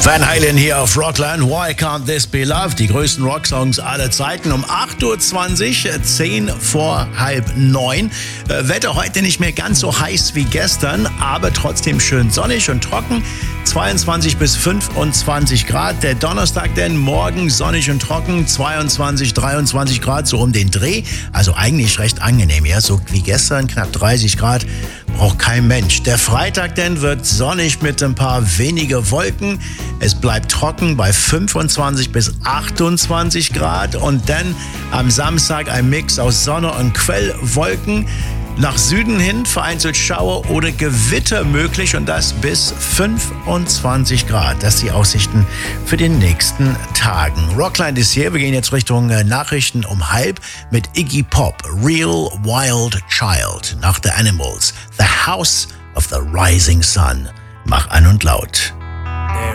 Van Halen hier auf Rockland. Why Can't This Be Love? Die größten Rocksongs aller Zeiten. Um 8.20 Uhr, 10 vor halb 9. Wetter heute nicht mehr ganz so heiß wie gestern, aber trotzdem schön sonnig und trocken. 22 bis 25 Grad. Der Donnerstag denn morgen sonnig und trocken. 22, 23 Grad, so um den Dreh. Also eigentlich recht angenehm, ja. So wie gestern, knapp 30 Grad. Braucht kein Mensch. Der Freitag denn wird sonnig mit ein paar weniger Wolken. Es bleibt trocken bei 25 bis 28 Grad. Und dann am Samstag ein Mix aus Sonne und Quellwolken. Nach Süden hin vereinzelt Schauer oder Gewitter möglich und das bis 25 Grad. Das sind die Aussichten für die nächsten Tagen. Rockland ist hier. Wir gehen jetzt Richtung Nachrichten um halb mit Iggy Pop, Real Wild Child. Nach The Animals, The House of the Rising Sun. Mach an und laut.